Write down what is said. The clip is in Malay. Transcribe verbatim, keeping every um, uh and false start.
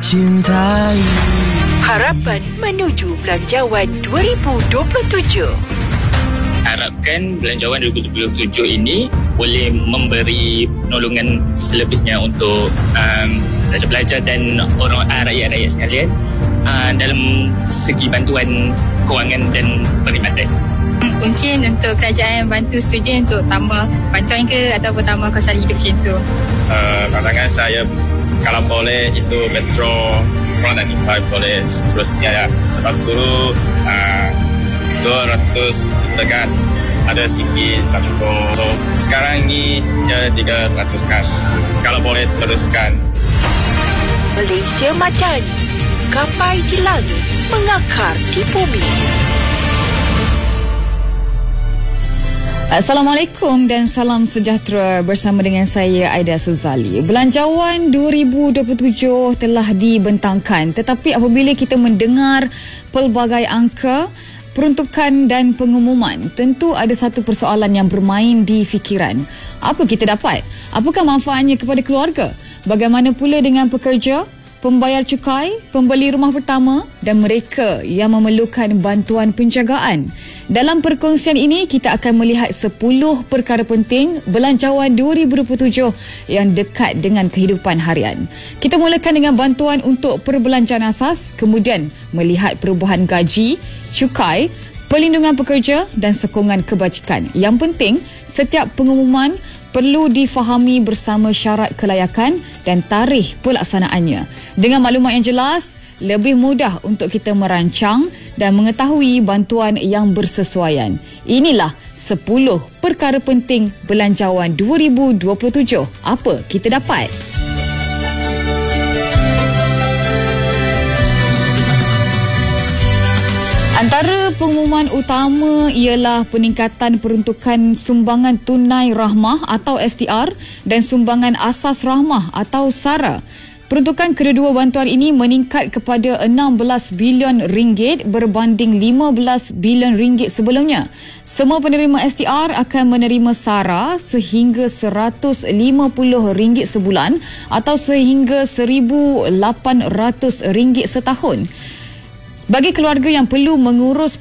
cintai. Harapan menuju Belanjawan dua ribu dua puluh tujuh. Harapkan Belanjawan dua ribu dua puluh tujuh ini boleh memberi penolongan selebihnya untuk um, pelajar-pelajar dan orang rakyat-rakyat sekalian uh, dalam segi bantuan kewangan dan perkhidmatan. Mungkin untuk kerajaan bantu setuju untuk tambah bantuan ke ataupun tambah kos hidup macam tu. Uh, pandangan saya kalau boleh itu Metro Metro sembilan puluh lima boleh seterusnya ya. Sebab dulu uh, dua ratus tekan ada sikit tak cukup. So, sekarang ni ya tiga ratus kan. Kalau boleh teruskan. Malaysia Madani, gapai di langit, mengakar di bumi. Assalamualaikum dan salam sejahtera, bersama dengan saya Aida Suzali. Belanjawan dua ribu dua puluh tujuh telah dibentangkan, tetapi apabila kita mendengar pelbagai angka, peruntukan dan pengumuman, tentu ada satu persoalan yang bermain di fikiran. Apa kita dapat? Apakah manfaatnya kepada keluarga? Bagaimana pula dengan pekerja, pembayar cukai, pembeli rumah pertama dan mereka yang memerlukan bantuan penjagaan? Dalam perkongsian ini, kita akan melihat sepuluh perkara penting Belanjawan dua ribu dua puluh tujuh yang dekat dengan kehidupan harian. Kita mulakan dengan bantuan untuk perbelanjaan asas, kemudian melihat perubahan gaji, cukai, perlindungan pekerja dan sokongan kebajikan. Yang penting, setiap pengumuman perlu difahami bersama syarat kelayakan dan tarikh pelaksanaannya. Dengan maklumat yang jelas, lebih mudah untuk kita merancang dan mengetahui bantuan yang bersesuaian. Inilah sepuluh perkara penting Belanjawan dua ribu dua puluh tujuh. Apa kita dapat? Antara pengumuman utama ialah peningkatan peruntukan sumbangan tunai rahmah atau S T R dan sumbangan asas rahmah atau SARA. Peruntukan kedua-dua bantuan ini meningkat kepada enam belas bilion ringgit berbanding lima belas bilion ringgit sebelumnya. Semua penerima S T R akan menerima SARA sehingga seratus lima puluh ringgit sebulan atau sehingga seribu lapan ratus ringgit setahun. Bagi keluarga yang perlu mengurus